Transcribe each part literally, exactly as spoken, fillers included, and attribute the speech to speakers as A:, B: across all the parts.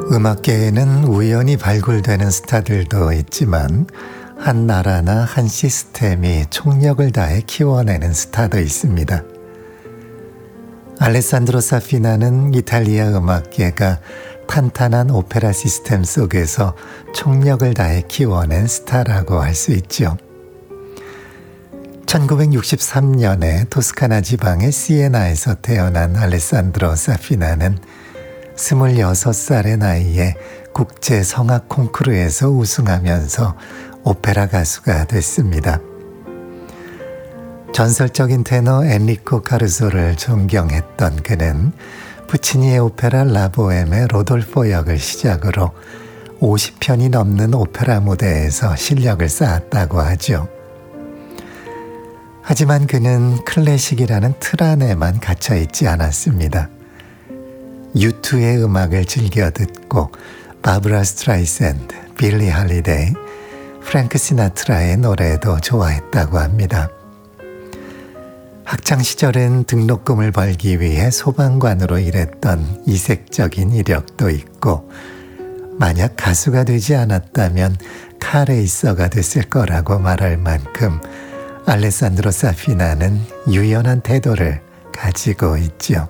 A: 음악계에는 우연히 발굴되는 스타들도 있지만 한 나라나 한 시스템이 총력을 다해 키워내는 스타도 있습니다. 알레산드로 사피나는 이탈리아 음악계가 탄탄한 오페라 시스템 속에서 총력을 다해 키워낸 스타라고 할 수 있죠. 천구백육십삼 년에 토스카나 지방의 시에나에서 태어난 알레산드로 사피나는 스물여섯 살의 나이에 국제 성악 콩쿠르에서 우승하면서 오페라 가수가 됐습니다. 전설적인 테너 엔리코 카루소를 존경했던 그는 푸치니의 오페라 라보엠의 로돌포 역을 시작으로 오십 편이 넘는 오페라 무대에서 실력을 쌓았다고 하죠. 하지만 그는 클래식이라는 틀 안에만 갇혀있지 않았습니다. 유투의 음악을 즐겨 듣고 바브라 스트라이샌드, 빌리 할리데이, 프랭크 시나트라의 노래도 좋아했다고 합니다. 학창시절엔 등록금을 벌기 위해 소방관으로 일했던 이색적인 이력도 있고 만약 가수가 되지 않았다면 카레이서가 됐을 거라고 말할 만큼 알레산드로 사피나는 유연한 태도를 가지고 있죠.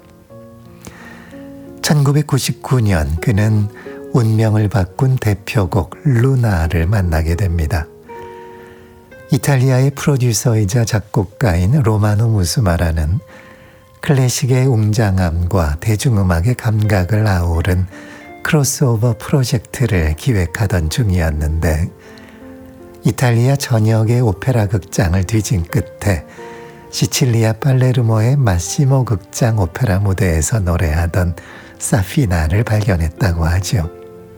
A: 천구백구십구 년 그는 운명을 바꾼 대표곡 루나를 만나게 됩니다. 이탈리아의 프로듀서이자 작곡가인 로마노 무스마라는 클래식의 웅장함과 대중음악의 감각을 아우른 크로스오버 프로젝트를 기획하던 중이었는데 이탈리아 전역의 오페라 극장을 뒤진 끝에 시칠리아 팔레르모의 마시모 극장 오페라 무대에서 노래하던 사피나를 발견했다고 하죠.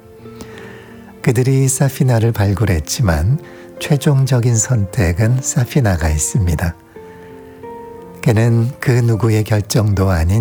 A: 그들이 사피나를 발굴했지만 최종적인 선택은 사피나가 있습니다. 그는 그 누구의 결정도 아닌